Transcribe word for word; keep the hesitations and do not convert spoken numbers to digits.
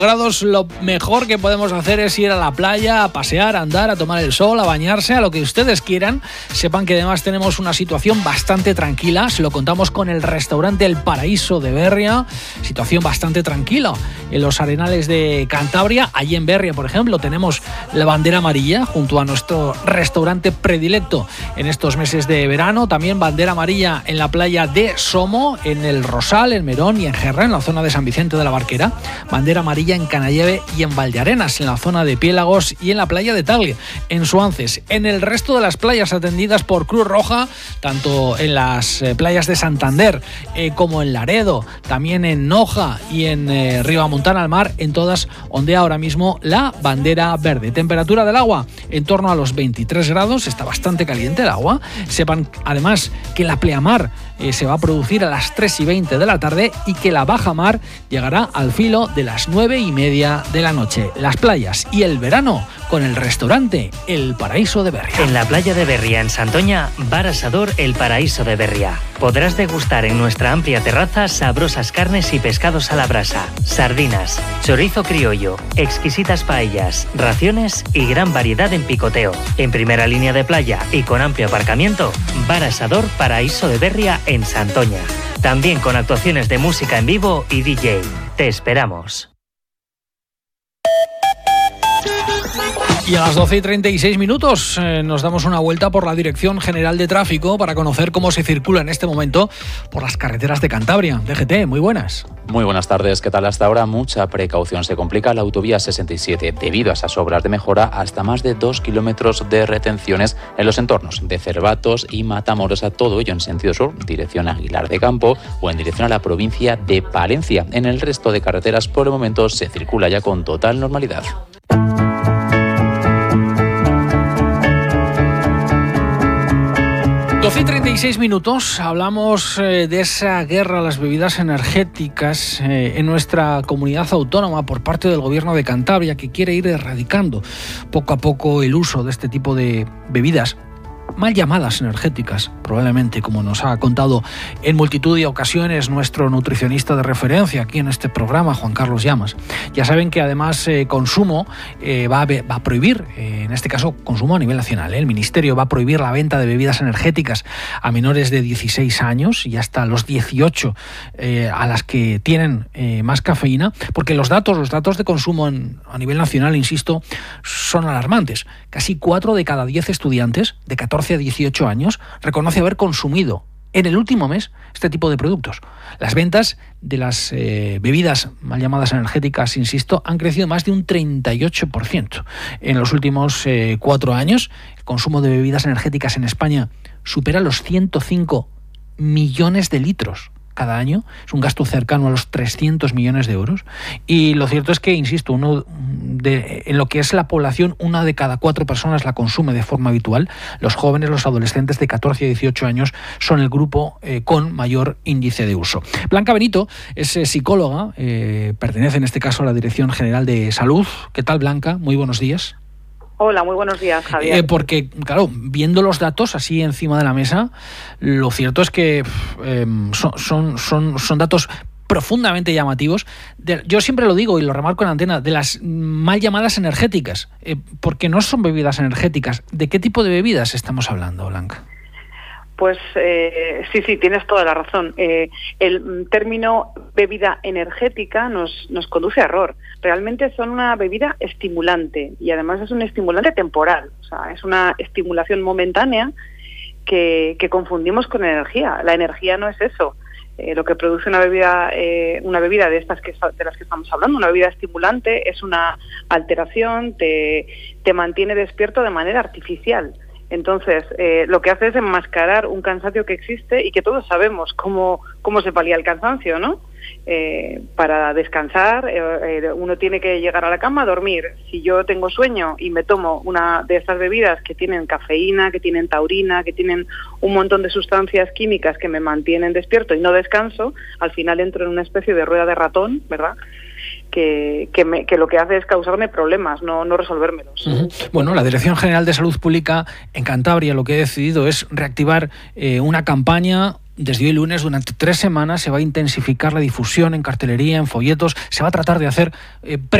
grados, lo mejor que podemos hacer es ir a la playa, a pasear, a andar, a tomar el sol, a bañarse, a lo que ustedes quieran. Sepan que además tenemos una situación bastante tranquila, se lo contamos con el restaurante El Paraíso de Berria, situación bastante tranquila en los arenales de Cantabria. Allí en Berria, por ejemplo, tenemos la bandera amarilla junto a nuestro restaurante predilecto en estos meses de verano. También bandera amarilla en la playa de Somo, en el Rosal, en Merón y en Gerra, en la zona de San Vicente de la Barquera. Bandera amarilla en Canalleve y en Valdearenas, en la zona de Piélagos y en la playa de Tagle, en Suances. En el resto de las playas atendidas por Cruz Roja, tanto en las eh, playas de Santander eh, como en Laredo, también en Noja y en eh, Ribamontana al Mar, en todas ondea ahora mismo la bandera verde. Temperatura del agua en torno a los veintitrés grados, está bastante caliente el agua. Sepan además que la pleamar eh, se va a producir a las tres y veinte de la tarde y que la bajamar llegará al filo de las nueve y media de la noche. Las playas y el verano con el restaurante El Paraíso de Berria. En la playa de Berria, en Santoña, Bar Asador El Paraíso de Berria. Podrás degustar en nuestra amplia terraza sabrosas carnes y pescados a la brasa, sardinas, chorizo criollo, exquisitas paellas, raciones y gran variedad en picoteo. En primera línea de playa y con amplio aparcamiento, Bar Asador Paraíso de Berria en Santoña. También con actuaciones de música en vivo y D J. Te esperamos. Y a las doce y treinta y seis minutos eh, nos damos una vuelta por la Dirección General de Tráfico para conocer cómo se circula en este momento por las carreteras de Cantabria. D G T, muy buenas. Muy buenas tardes. ¿Qué tal hasta ahora? Mucha precaución. Se complica la autovía sesenta y siete debido a esas obras de mejora, hasta más de dos kilómetros de retenciones en los entornos de Cervatos y Matamoros. Todo ello en sentido sur, dirección a Aguilar de Campo o en dirección a la provincia de Palencia. En el resto de carreteras por el momento se circula ya con total normalidad. doce y treinta y seis minutos, hablamos eh, de esa guerra a las bebidas energéticas eh, en nuestra comunidad autónoma por parte del Gobierno de Cantabria, que quiere ir erradicando poco a poco el uso de este tipo de bebidas mal llamadas energéticas, probablemente, como nos ha contado en multitud de ocasiones nuestro nutricionista de referencia aquí en este programa, Juan Carlos Llamas. Ya saben que además eh, consumo eh, va, a, va a prohibir, eh, en este caso consumo a nivel nacional, ¿eh? El Ministerio va a prohibir la venta de bebidas energéticas a menores de dieciséis años y hasta los dieciocho eh, a las que tienen eh, más cafeína, porque los datos, los datos de consumo en, a nivel nacional, insisto, son alarmantes. Casi cuatro de cada diez estudiantes de catorce a dieciocho años reconoce haber consumido en el último mes este tipo de productos. Las ventas de las eh, bebidas mal llamadas energéticas, insisto, han crecido más de un treinta y ocho por ciento. En los últimos eh, cuatro años, el consumo de bebidas energéticas en España supera los ciento cinco millones de litros cada año. Es un gasto cercano a los trescientos millones de euros. Y lo cierto es que, insisto, uno de, en lo que es la población, una de cada cuatro personas la consume de forma habitual. Los jóvenes, los adolescentes de catorce a dieciocho años son el grupo eh, con mayor índice de uso. Blanca Benito es eh, psicóloga, eh, pertenece en este caso a la Dirección General de Salud. ¿Qué tal, Blanca? Muy buenos días. Hola, muy buenos días, Javier. Eh, porque, claro, viendo los datos así encima de la mesa, lo cierto es que eh, son, son, son, son datos profundamente llamativos. De, yo siempre lo digo y lo remarco en la antena, de las mal llamadas energéticas, eh, porque no son bebidas energéticas. ¿De qué tipo de bebidas estamos hablando, Blanca? Pues eh, sí, sí, tienes toda la razón. Eh, el término bebida energética nos, nos conduce a error. Realmente son una bebida estimulante y además es un estimulante temporal. O sea, es una estimulación momentánea que, que confundimos con energía. La energía no es eso. Eh, lo que produce una bebida, eh, una bebida de estas que de las que estamos hablando, una bebida estimulante, es una alteración, te, te mantiene despierto de manera artificial. Entonces, eh, lo que hace es enmascarar un cansancio que existe y que todos sabemos cómo, cómo se palía el cansancio, ¿no? Eh, para descansar, eh, eh, uno tiene que llegar a la cama a dormir. Si yo tengo sueño y me tomo una de estas bebidas que tienen cafeína, que tienen taurina, que tienen un montón de sustancias químicas que me mantienen despierto y no descanso, al final entro en una especie de rueda de ratón, ¿verdad?, que, que, me, que lo que hace es causarme problemas, no, no resolvérmelos. Uh-huh. Bueno, la Dirección General de Salud Pública en Cantabria lo que ha decidido es reactivar eh, una campaña desde hoy lunes, durante tres semanas, se va a intensificar la difusión en cartelería, en folletos. Se va a tratar de hacer eh,